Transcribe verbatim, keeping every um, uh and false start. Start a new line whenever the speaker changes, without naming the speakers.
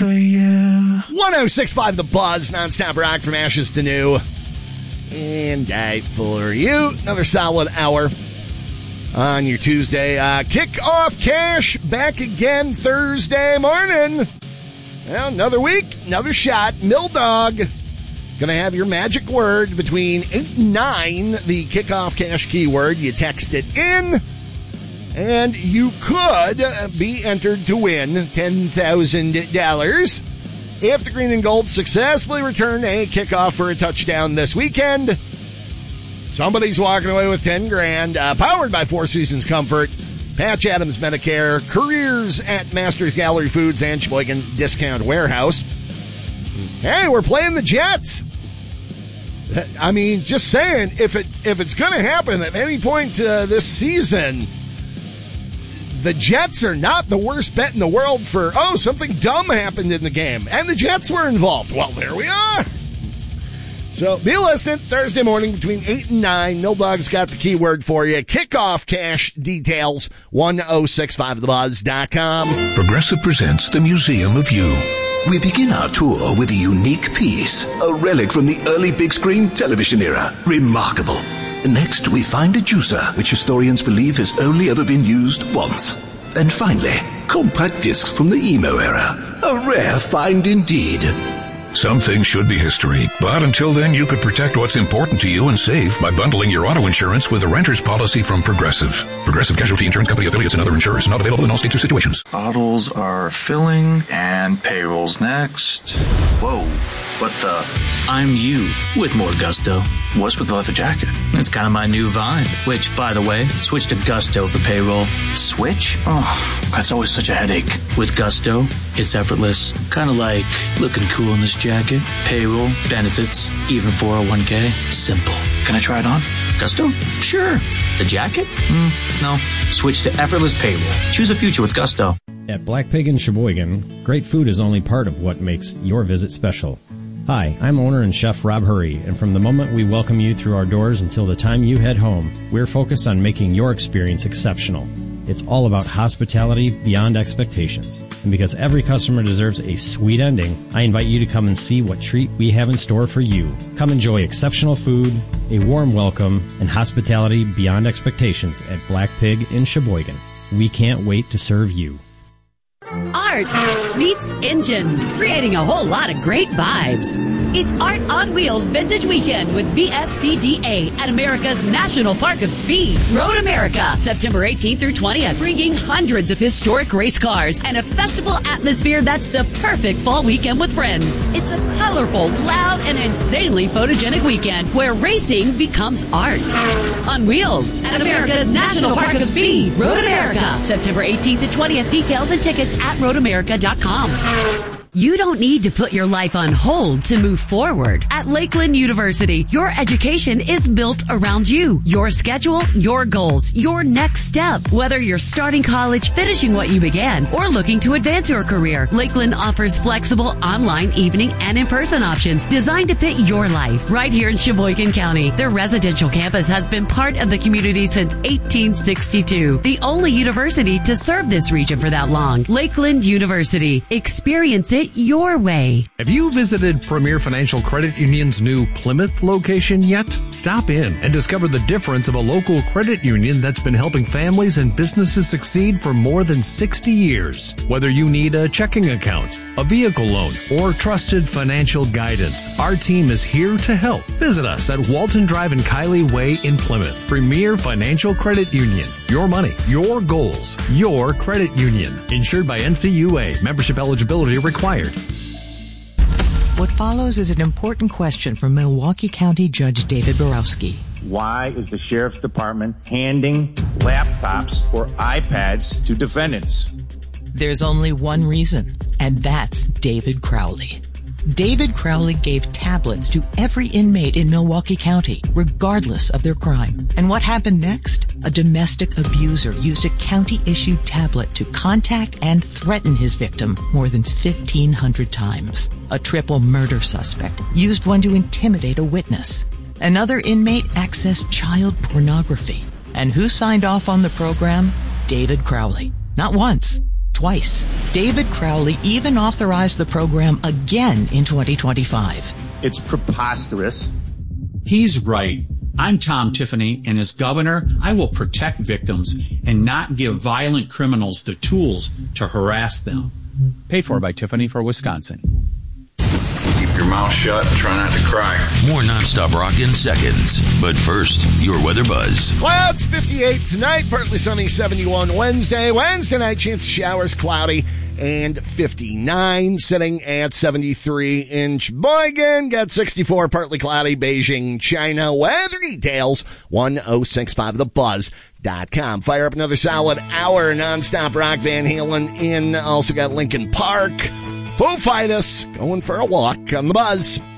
for you.
one oh six point five The Buzz, nonstop rock from ashes to new. And die for you. Another solid hour on your Tuesday. Uh, Kickoff Cash back again Thursday morning. Well, another week, another shot. Mill Dog going to have your magic word between eight and nine, the Kickoff Cash keyword. You text it in, and you could be entered to win ten thousand dollars if the Green and Gold successfully return a kickoff for a touchdown this weekend. Somebody's walking away with ten grand, uh, powered by Four Seasons Comfort, Patch Adams Medicare, careers at Masters Gallery Foods and Sheboygan Discount Warehouse. Hey, we're playing the Jets. I mean, just saying, if it if it's going to happen at any point uh, this season, the Jets are not the worst bet in the world for, oh, something dumb happened in the game, and the Jets were involved. Well, there we are. So be listening Thursday morning between eight and nine. Mill Dog's got the keyword for you. Kickoff Cash details, ten sixty-five the buzz dot com.
Progressive presents the Museum of You.
We begin our tour with a unique piece, a relic from the early big screen television era. Remarkable. Next, we find a juicer, which historians believe has only ever been used once. And finally, compact discs from the emo era. A rare find indeed.
Some things should be history, but until then, you could protect what's important to you and save by bundling your auto insurance with a renter's policy from Progressive. Progressive Casualty Insurance Company affiliates and other insurers not available in all states or situations.
Bottles are filling and payroll's next. Whoa, what the?
I'm you with more gusto.
What's with the leather jacket?
It's kind of my new vibe, which, by the way, switch to Gusto for payroll.
Switch? Oh, that's always such a headache.
With Gusto, it's effortless. Kind of like looking cool in this jacket, payroll, benefits, even four oh one k. Simple.
Can I try it on?
Gusto? Sure. The jacket? Mm, no. Switch to effortless payroll. Choose a future with Gusto.
At Black Pig in Sheboygan, great food is only part of what makes your visit special. Hi, I'm owner and chef Rob Hurry, and from the moment we welcome you through our doors until the time you head home, we're focused on making your experience exceptional. It's all about hospitality beyond expectations. And because every customer deserves a sweet ending, I invite you to come and see what treat we have in store for you. Come enjoy exceptional food, a warm welcome, and hospitality beyond expectations at Black Pig in Sheboygan. We can't wait to serve you.
Art meets engines, creating a whole lot of great vibes. It's Art on Wheels Vintage Weekend with V S C D A at America's National Park of Speed, Road America, September eighteenth through twentieth, bringing hundreds of historic race cars and a festival atmosphere that's the perfect fall weekend with friends. It's a colorful, loud, and insanely photogenic weekend where racing becomes art. On Wheels at America's National Park of Speed, Road America, September eighteenth to twentieth. Details and tickets at road america dot com. You don't need to put your life on hold to move forward. At Lakeland University, your education is built around you, your schedule, your goals, your next step. Whether you're starting college, finishing what you began, or looking to advance your career, Lakeland offers flexible online, evening, and in-person options designed to fit your life. Right here in Sheboygan County, their residential campus has been part of the community since eighteen sixty-two. The only university to serve this region for that long. Lakeland University. Experience it your way.
Have you visited Premier Financial Credit Union's new Plymouth location yet? Stop in and discover the difference of a local credit union that's been helping families and businesses succeed for more than sixty years. Whether you need a checking account, a vehicle loan, or trusted financial guidance, our team is here to help. Visit us at Walton Drive and Kiley Way in Plymouth. Premier Financial Credit Union. Your money, your goals, your credit union. Insured by N C U A. Membership eligibility required.
What follows is an important question from Milwaukee County Judge David Borowski.
Why is the Sheriff's Department handing laptops or iPads to defendants?
There's only one reason, and that's David Crowley. David Crowley gave tablets to every inmate in Milwaukee County, regardless of their crime. And what happened next? A domestic abuser used a county-issued tablet to contact and threaten his victim more than fifteen hundred times. A triple murder suspect used one to intimidate a witness. Another inmate accessed child pornography. And who signed off on the program? David Crowley. Not once, twice. David Crowley even authorized the program again in twenty twenty-five.
It's preposterous.
He's right. I'm Tom Tiffany, and as governor, I will protect victims and not give violent criminals the tools to harass them.
Paid for by Tiffany for Wisconsin.
Keep your mouth shut and try not to cry.
More nonstop rock in seconds. But first, your weather buzz.
Clouds fifty-eight tonight, partly sunny seventy-one Wednesday. Wednesday night, chance of showers, cloudy and fifty-nine, sitting at seventy-three in Sheboygan. Got sixty-four, partly cloudy, Beijing, China. Weather details, one oh six point five the buzz dot com. Fire up another solid hour, nonstop rock. Van Halen in. Also got Linkin Park. Foo Fighters going for a walk on the Buzz.